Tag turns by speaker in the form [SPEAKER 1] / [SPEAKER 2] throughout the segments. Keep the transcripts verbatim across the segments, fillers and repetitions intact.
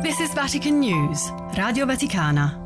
[SPEAKER 1] This is Vatican News, Radio Vaticana.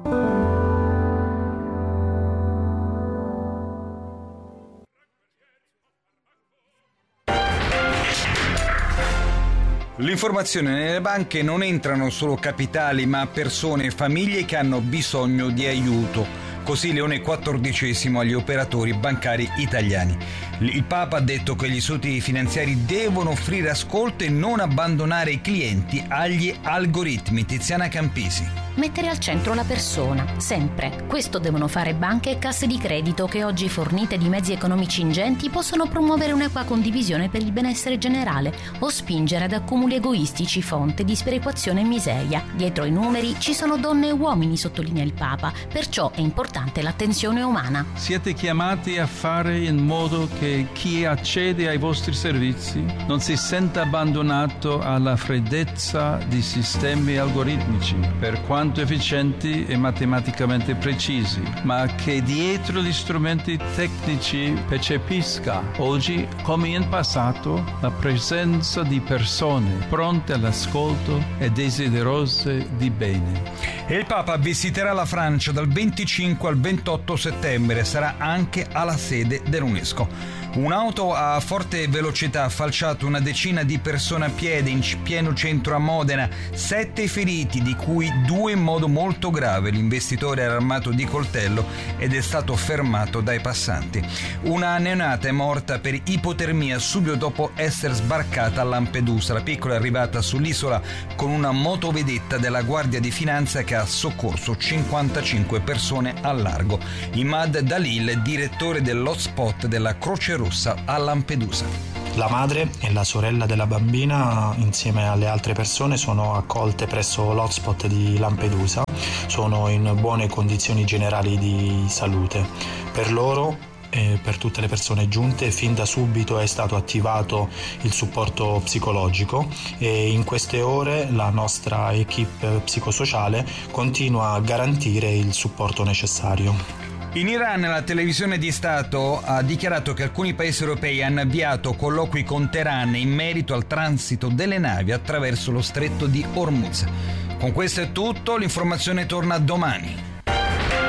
[SPEAKER 2] L'informazione: nelle banche non entrano solo capitali, ma persone e famiglie che hanno bisogno di aiuto. Così Leone quattordicesimo agli operatori bancari italiani. Il Papa ha detto che gli istituti finanziari devono offrire ascolto e non abbandonare i clienti agli algoritmi. Tiziana Campisi.
[SPEAKER 3] Mettere al centro la persona, sempre. Questo devono fare banche e casse di credito che oggi, fornite di mezzi economici ingenti, possono promuovere un'equa condivisione per il benessere generale o spingere ad accumuli egoistici, fonte di sperequazione e miseria. Dietro i numeri ci sono donne e uomini, sottolinea il Papa, perciò è importante l'attenzione umana.
[SPEAKER 4] Siete chiamati a fare in modo che chi accede ai vostri servizi non si senta abbandonato alla freddezza di sistemi algoritmici, per quanto efficienti e matematicamente precisi, ma che dietro gli strumenti tecnici percepisca, oggi come in passato, la presenza di persone pronte all'ascolto e desiderose di bene.
[SPEAKER 2] E il Papa visiterà la Francia dal venticinque al ventotto settembre, sarà anche alla sede dell'UNESCO. Un'auto a forte velocità ha falciato una decina di persone a piedi in pieno centro a Modena, sette feriti, di cui due in modo molto grave. L'investitore era armato di coltello ed è stato fermato dai passanti. Una neonata è morta per ipotermia subito dopo essere sbarcata a Lampedusa. La piccola è arrivata sull'isola con una motovedetta della Guardia di Finanza che ha soccorso cinquantacinque persone al largo. Imad Dalil, direttore dell'hotspot della Croce Rossa a Lampedusa.
[SPEAKER 5] La madre e la sorella della bambina, insieme alle altre persone, sono accolte presso l'hotspot di Lampedusa. Sono in buone condizioni generali di salute. Per loro e per tutte le persone giunte fin da subito è stato attivato il supporto psicologico e in queste ore la nostra equipe psicosociale continua a garantire il supporto necessario.
[SPEAKER 2] In Iran la televisione di Stato ha dichiarato che alcuni paesi europei hanno avviato colloqui con Teheran in merito al transito delle navi attraverso lo stretto di Hormuz. Con questo è tutto, l'informazione torna domani.